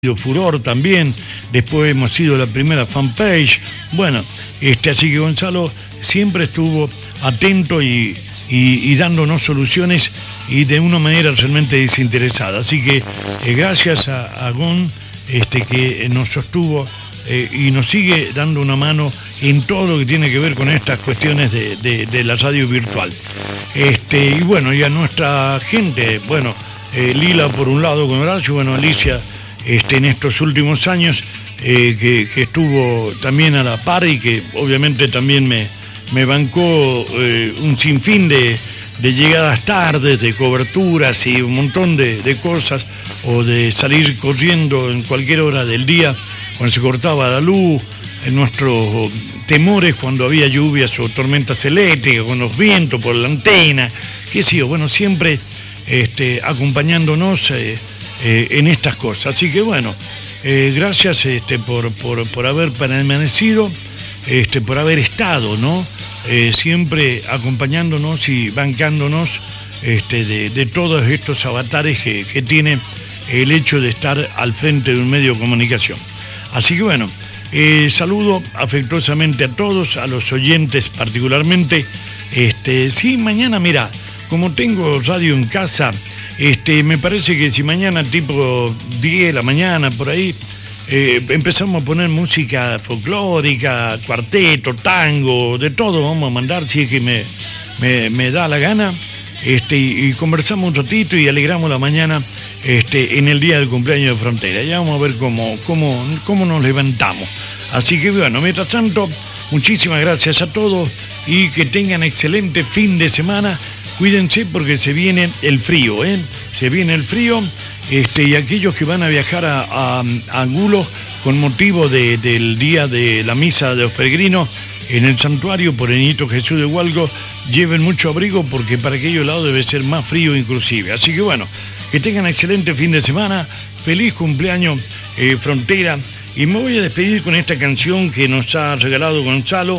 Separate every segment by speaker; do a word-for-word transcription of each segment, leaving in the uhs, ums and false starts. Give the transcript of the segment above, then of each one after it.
Speaker 1: furor también, después hemos sido la primera fanpage, bueno, este, así que Gonzalo siempre estuvo atento y, y, y dándonos soluciones y de una manera realmente desinteresada, así que eh, gracias a, a Gon, este, que nos sostuvo eh, y nos sigue dando una mano en todo lo que tiene que ver con estas cuestiones de, de, de la radio virtual. Este, y bueno, y a nuestra gente, bueno, eh, Lila por un lado con Horacio, bueno, Alicia Este, en estos últimos años, eh, que, que estuvo también a la par y que obviamente también me, me bancó eh, un sinfín de, de llegadas tardes, de coberturas y un montón de, de cosas, o de salir corriendo en cualquier hora del día cuando se cortaba la luz, en nuestros temores cuando había lluvias o tormentas eléctricas, con los vientos por la antena, qué sé yo, bueno, siempre este, acompañándonos eh, Eh, en estas cosas. Así que bueno, eh, gracias este, por, por, por haber permanecido, este, por haber estado, ¿no? Eh, siempre acompañándonos y bancándonos este, de, de todos estos avatares que, que tiene el hecho de estar al frente de un medio de comunicación. Así que bueno, eh, saludo afectuosamente a todos, a los oyentes particularmente. Este, sí, mañana, mira, como tengo radio en casa, Este, me parece que si mañana tipo diez de la mañana, por ahí, eh, empezamos a poner música folclórica, cuarteto, tango, de todo vamos a mandar si es que me, me, me da la gana, este, y, y conversamos un ratito y alegramos la mañana este, en el día del cumpleaños de Frontera. Ya vamos a ver cómo, cómo, cómo nos levantamos. Así que bueno, mientras tanto, muchísimas gracias a todos y que tengan excelente fin de semana. Cuídense porque se viene el frío, ¿eh? Se viene el frío, este, y aquellos que van a viajar a, a, a Angulo con motivo de, del día de la misa de los peregrinos en el santuario por el Niñito Jesús de Hualgo, lleven mucho abrigo porque para aquellos lados debe ser más frío inclusive. Así que bueno, que tengan excelente fin de semana, feliz cumpleaños eh, Frontera, y me voy a despedir con esta canción que nos ha regalado Gonzalo,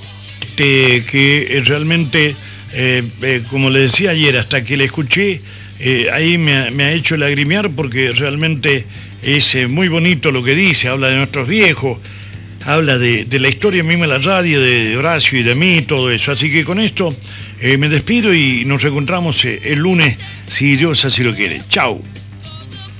Speaker 1: este, que realmente... Eh, eh, como le decía ayer, hasta que la escuché, eh, ahí me, me ha hecho lagrimear porque realmente es eh, muy bonito lo que dice, habla de nuestros viejos, habla de, de la historia misma de la radio, de Horacio y de mí, todo eso. Así que con esto eh, me despido y nos reencontramos eh, el lunes, si Dios así lo quiere. Chao.